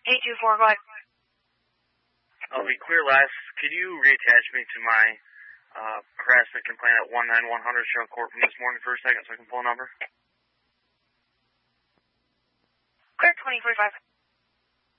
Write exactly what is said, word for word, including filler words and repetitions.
eight two four five. I'll be clear last. Could you reattach me to my uh, harassment complaint at one nine one hundred Shell Court from this morning for a second so I can pull a number? Clear twenty forty-five.